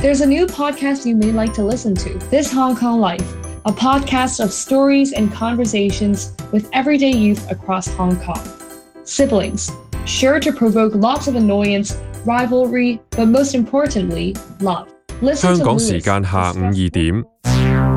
There's a new podcast you may like to listen to, This Hong Kong Life, a podcast of stories and conversations with everyday youth across Hong Kong. Siblings, sure to provoke lots of annoyance, rivalry, but most importantly, love. Listen 香 to 港 Louis 時間下午2點